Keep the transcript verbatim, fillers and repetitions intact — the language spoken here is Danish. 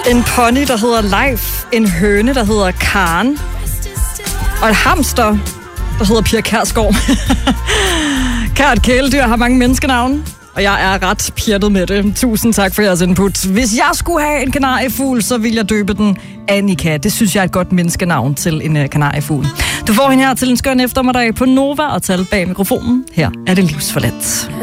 En pony, der hedder Leif. En høne, der hedder Karen. Og et hamster, der hedder Pia Kærsgaard. Kært kæledyr har mange menneskenavne, og jeg er ret pjattet med det. Tusind tak for jeres input. Hvis jeg skulle have en kanariefugl, så vil jeg døbe den Annika. Det synes jeg er et godt menneskenavn til en uh, kanariefugl. Du får hende her til en skøn eftermiddag på Nova og tal bag mikrofonen. Her er det livsforladt.